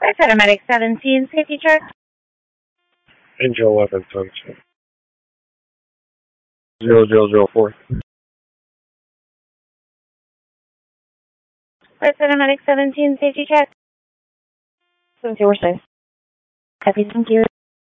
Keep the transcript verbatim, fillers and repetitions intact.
Flight Paramedic seventeen, safety check. Angel eleven, ten. Zero, zero, zero, four. Flight Paramedic seventeen, safety check. seventy-four, safe. Copy, thank you.